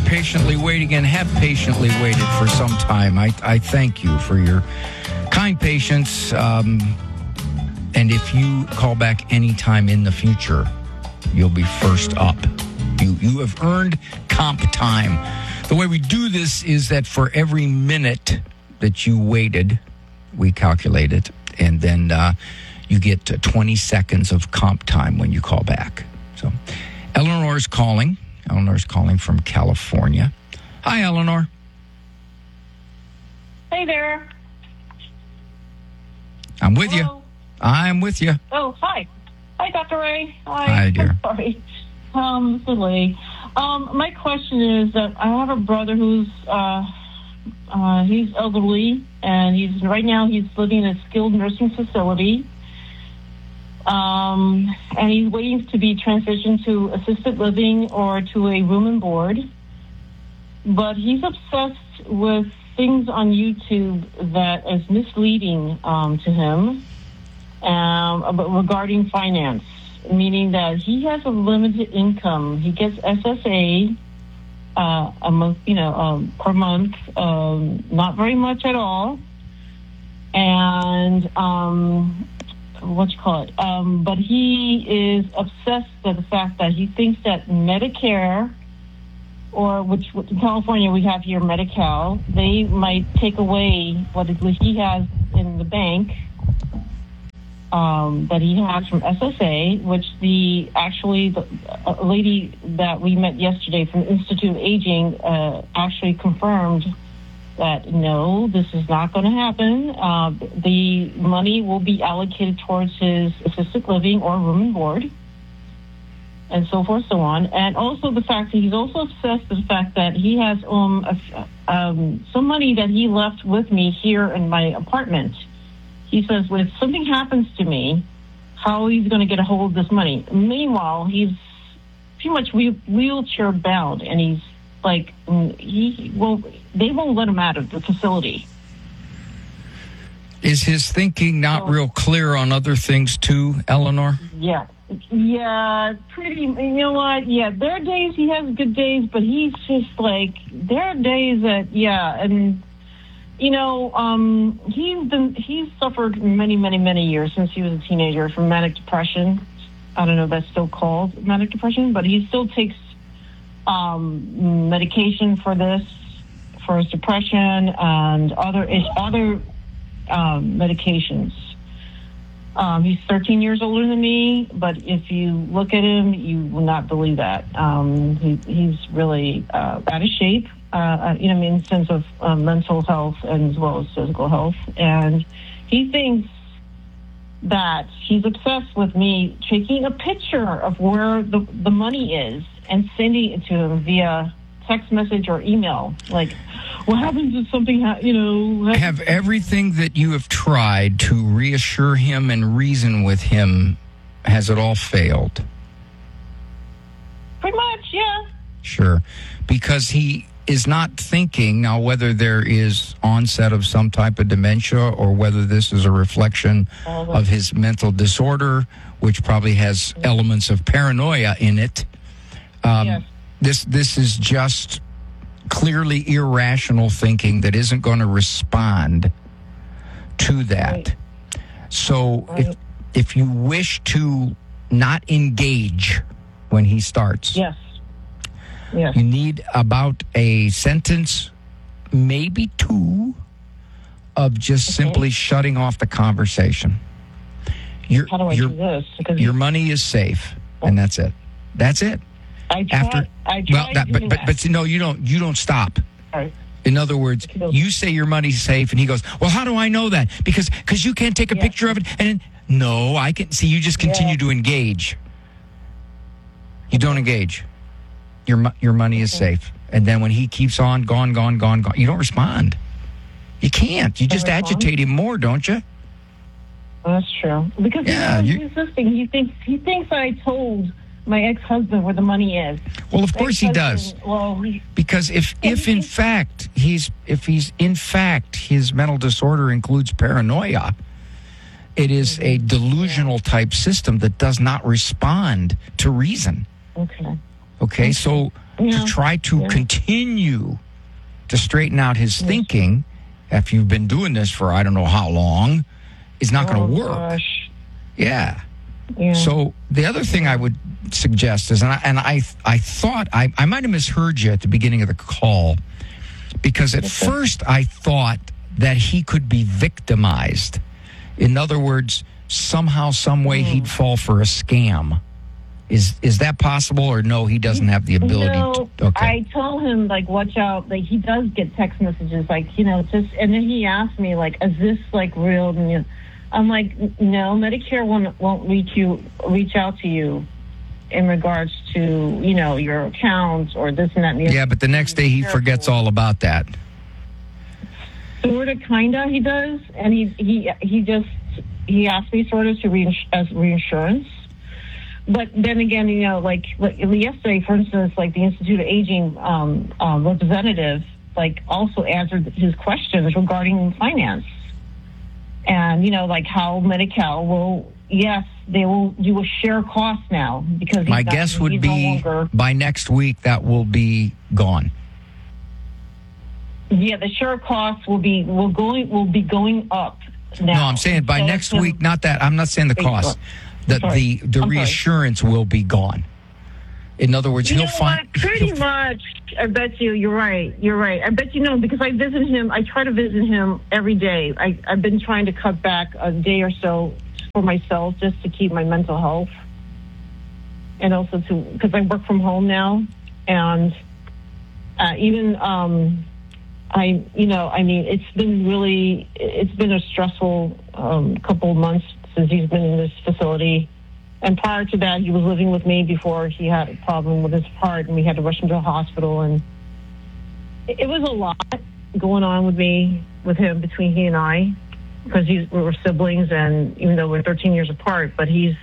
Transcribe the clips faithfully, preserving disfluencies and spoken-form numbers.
patiently waiting and have patiently waited for some time. I, I thank you for your kind patience. Um, and if you call back anytime in the future, you'll be first up. You, you have earned comp time. The way we do this is that for every minute that you waited, we calculate it, and then uh, you get twenty seconds of comp time when you call back. So Eleanor's calling. Eleanor's calling from California. Hi, Eleanor. Hey there. I'm with Hello. you. I'm with you. Oh, hi. Hi, Doctor Ray. Hi. Hi, dear. I'm sorry. Um, this is Lee. Um, my question is that I have a brother who's uh, uh, he's elderly, and he's right now he's living in a skilled nursing facility. Um, and he's waiting to be transitioned to assisted living or to a room and board. But he's obsessed with things on YouTube that is misleading um, to him um, regarding finance, meaning that he has a limited income. He gets S S A uh, a month, you know, um, per month, um, not very much at all, and um, what you call it? Um, but he is obsessed with the fact that he thinks that Medicare, or which in California we have here Medi-Cal, they might take away what he has in the bank um, that he has from S S A, which the actually the a lady that we met yesterday from Institute of Aging uh, actually confirmed that no, this is not going to happen. Uh, the money will be allocated towards his assisted living or room and board, and so forth, so on. And also the fact that he's also obsessed with the fact that he has um, a, um, some money that he left with me here in my apartment. He says, well, if something happens to me, how he's going to get a hold of this money. Meanwhile, he's pretty much wheelchair bound, and he's like, he will, they won't let him out of the facility. Is his thinking not real clear on other things too, Eleanor? Yeah. Yeah, pretty, you know what? Yeah, there are days he has good days, but he's just like, there are days that, yeah, and, you know, um, he's been, he's suffered many, many, many years since he was a teenager from manic depression. I don't know if that's still called manic depression, but he still takes um, medication for this, for his depression and other, other um, medications. Um, he's thirteen years older than me, but if you look at him, you will not believe that. Um, he, he's really uh, out of shape, uh, you know, I mean, in the sense of um, mental health and as well as physical health. And he thinks that he's obsessed with me taking a picture of where the, the money is and sending it to him via text message or email. Like, what happens if something, ha- you know... Happens? Have everything that you have tried to reassure him and reason with him, has it all failed? Pretty much, yeah. Sure. Because he is not thinking, now whether there is onset of some type of dementia or whether this is a reflection uh-huh. of his mental disorder, which probably has mm-hmm. elements of paranoia in it. Um, yes. This This is just clearly irrational thinking that isn't going to respond to that. Right. So right. if if you wish to not engage when he starts, yes, yes, you need about a sentence, maybe two, of just okay. simply shutting off the conversation. Your, How do I your, do this? Because your money is safe, oh. and that's it. That's it. I tried, After, I tried well, that, but, but, that. but no, you don't. You don't stop. Right. In other words, you say your money's safe, and he goes, "Well, how do I know that? Because because you can't take a yeah. picture of it." And no, I can see. You just continue yeah. to engage. You don't engage. Your your money is okay. safe, and then when he keeps on, gone, gone, gone, gone, you don't respond. You can't. You just agitate him more, don't you? Well, that's true. Because yeah, he's resisting. He thinks he thinks I told my ex-husband where the money is. Well, of course he does. Well, he, because if, if in fact he's if he's in fact his mental disorder includes paranoia, it is mm-hmm. a delusional yeah. type system that does not respond to reason. Okay. Okay, so Yeah. to try to Yeah. continue to straighten out his thinking, if you've been doing this for I don't know how long, is not Oh, going to work. gosh. Yeah. Yeah. So the other thing I would suggest is, and I, and I, I thought I, I might have misheard you at the beginning of the call, because at Okay. first I thought that he could be victimized. In other words, somehow, some way, he'd fall for a scam. Is is that possible, or no? He doesn't have the ability. No, to, okay. I told him, like, watch out. Like, he does get text messages, like, you know, just, and then he asked me, like, is this, like, real? And, you know, I'm like, no, Medicare won't, won't reach you, reach out to you in regards to, you know, your accounts or this and that. And the Yeah, but the next day he forgets all about that. Sort of, kind of, he does. And he, he, he just, he asked me sort of to reinsure, as reinsurance. But then again, you know, like, like yesterday, for instance, like the Institute of Aging um, um, representative, like, also answered his questions regarding finance. And, you know, like how Medi-Cal will, yes, they will do a share cost now because My he's not- guess would he's no be longer, by next week that will be gone. yeah, the share cost will be will going will be going up now. No, I'm saying by Instead of next him- week, not that. I'm not saying the Okay, cost. sorry. The, Sorry. the, the I'm sorry. reassurance will be gone. In other words, You he'll know find. what? Pretty he'll- much. I bet you. You're right. You're right. I bet you know because I visit him. I try to visit him every day. I, I've been trying to cut back a day or so for myself just to keep my mental health, and also to because I work from home now, and uh, even um, I, you know, I mean, it's been really, it's been a stressful um, couple of months since he's been in this facility. And prior to that, he was living with me before he had a problem with his heart, and we had to rush him to the hospital. And it, it was a lot going on with me, with him, between he and I, because he's, we were siblings, and even though we're thirteen years apart, but he's,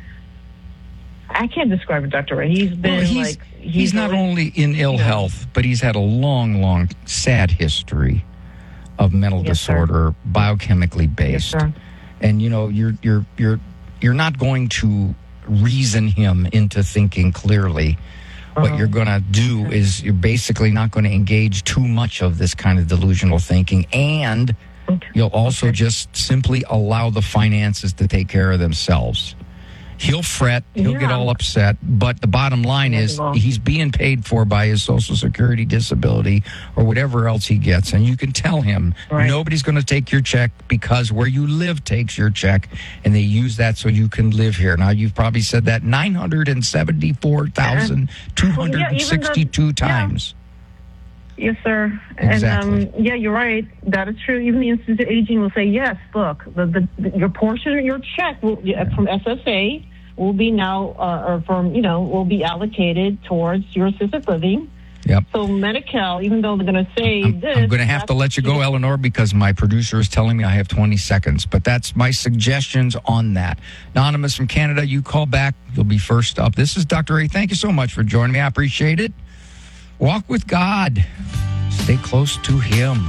I can't describe it, Doctor Ray. He's been Well, he's, like, he's, not always- only in ill yeah. health, but he's had a long, long, sad history of mental Yes, sir. disorder, biochemically Yes, based. sir. And you know, you're you're you're you're not going to reason him into thinking clearly. What Uh-huh. you're going to do is you're basically not going to engage too much of this kind of delusional thinking, and Okay. you'll also Okay. just simply allow the finances to take care of themselves. He'll fret, he'll get Yeah. all upset, but the bottom line Yeah, he is will. he's being paid for by his Social Security disability or whatever else he gets. And you can tell him Right. nobody's going to take your check because where you live takes your check, and they use that so you can live here. Now, you've probably said that nine hundred seventy-four thousand two hundred sixty-two Yeah, even the- yeah. times. Yes, sir. Exactly. And um, yeah, you're right. That is true. Even the Institute of Aging will say, yes, look, the, the, the, your portion of your check will, yeah, from S S A will be now, uh, or from, you know, will be allocated towards your assisted living. Yep. So Medi-Cal, even though they're going to say I'm, this. I'm going to have to that's- let you go, Eleanor, because my producer is telling me I have twenty seconds. But that's my suggestions on that. Anonymous from Canada, you call back. You'll be first up. This is Doctor A. Thank you so much for joining me. I appreciate it. Walk with God. Stay close to Him.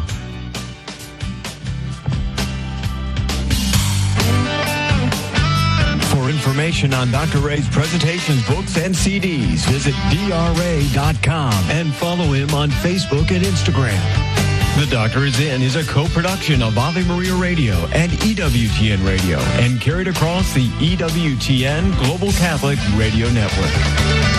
For information on Doctor Ray's presentations, books, and C Ds, visit D R A dot com and follow him on Facebook and Instagram. The Doctor Is In is a co-production of Ave Maria Radio and E W T N Radio and carried across the E W T N Global Catholic Radio Network.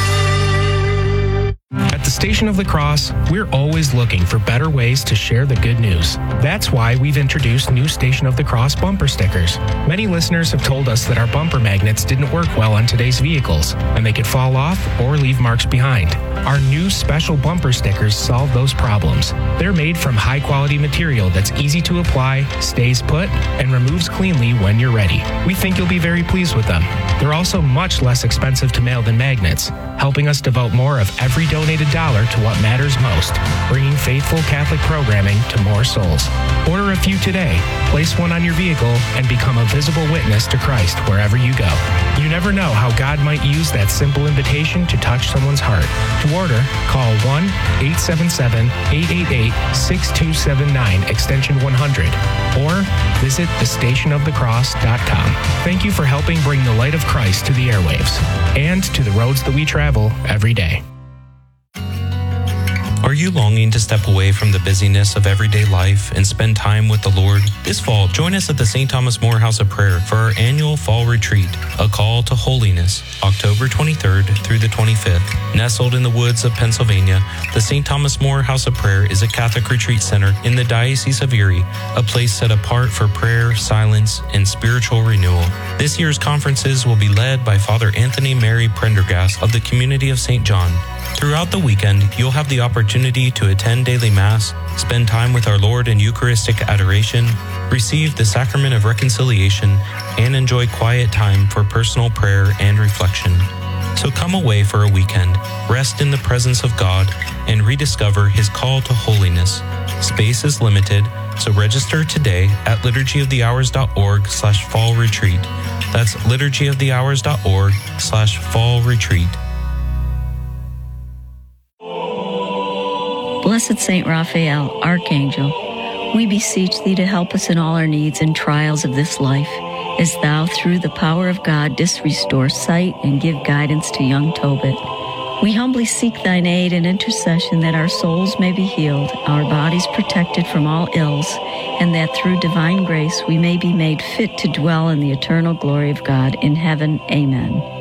At the Station of the Cross, we're always looking for better ways to share the good news. That's why we've introduced new Station of the Cross bumper stickers. Many listeners have told us that our bumper magnets didn't work well on today's vehicles, and they could fall off or leave marks behind. Our new special bumper stickers solve those problems. They're made from high-quality material that's easy to apply, stays put, and removes cleanly when you're ready. We think you'll be very pleased with them. They're also much less expensive to mail than magnets, helping us devote more of every donated dollar to what matters most, bringing faithful Catholic programming to more souls. Order a few today, place one on your vehicle, and become a visible witness to Christ wherever you go. You never know how God might use that simple invitation to touch someone's heart. To order, call one eight seven seven, eight eight eight, six two seven nine, extension one hundred, or visit the station of the cross dot com. Thank you for helping bring the light of Christ to the airwaves and to the roads that we travel every day. you longing to step away from the busyness of everyday life and spend time with the Lord? This fall, join us at the Saint Thomas More House of Prayer for our annual fall retreat, A Call to Holiness, October twenty-third through the twenty-fifth. Nestled in the woods of Pennsylvania, the Saint Thomas More House of Prayer is a Catholic retreat center in the Diocese of Erie, a place set apart for prayer, silence, and spiritual renewal. This year's conferences will be led by Father Anthony Mary Prendergast of the Community of Saint John. Throughout the weekend, you'll have the opportunity to attend daily Mass, spend time with our Lord in Eucharistic adoration, receive the Sacrament of Reconciliation, and enjoy quiet time for personal prayer and reflection. So come away for a weekend, rest in the presence of God, and rediscover His call to holiness. Space is limited, so register today at liturgyofthehours.org slash fall retreat. That's liturgyofthehours.org slash fall retreat. Blessed Saint Raphael, Archangel, we beseech thee to help us in all our needs and trials of this life, as thou, through the power of God, didst restore sight and give guidance to young Tobit. We humbly seek thine aid and intercession that our souls may be healed, our bodies protected from all ills, and that through divine grace we may be made fit to dwell in the eternal glory of God in heaven. Amen.